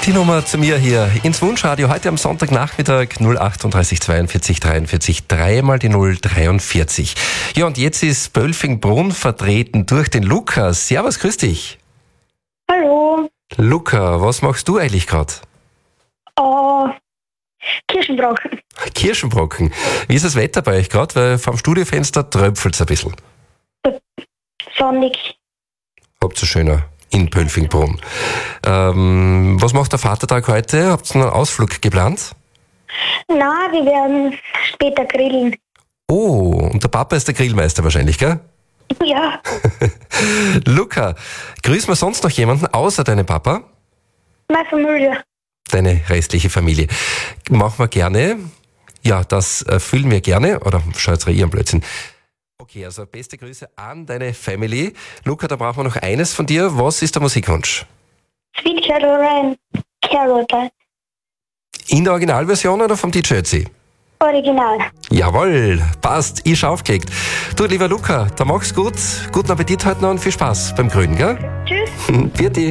Die Nummer zu mir hier ins Wunschradio heute am Sonntagnachmittag 038 42 43 dreimal die 043. Ja, und jetzt ist Bölfingbrunn vertreten durch den Luca. Servus, grüß dich. Hallo. Luca, was machst du eigentlich gerade? Kirschenbrocken. Kirschenbrocken. Wie ist das Wetter bei euch gerade? Weil vom Studiofenster tröpfelt es ein bisschen. Sonnig. Habt ihr schöner in Bölfingbrunn. Was macht der Vatertag heute? Habt ihr einen Ausflug geplant? Na, wir werden später grillen. Oh, und der Papa ist der Grillmeister wahrscheinlich, gell? Ja, Luca, grüßen wir sonst noch jemanden außer deinem Papa? meine Familie. Deine restliche Familie. Machen wir gerne. Ja, das fühlen wir gerne. Oder schau jetzt ihren Blödsinn. Okay, also beste Grüße an deine Family. Luca, da brauchen wir noch eines von dir. Was ist der Musikwunsch? Sweet Caroline. Caroline. In der Originalversion oder vom DJ Ötzi? Original. Jawohl, passt, ich schau aufgelegt. Du, lieber Luca, da mach's gut. Guten Appetit heute noch und viel Spaß beim Grünen, gell? Tschüss. Vierte.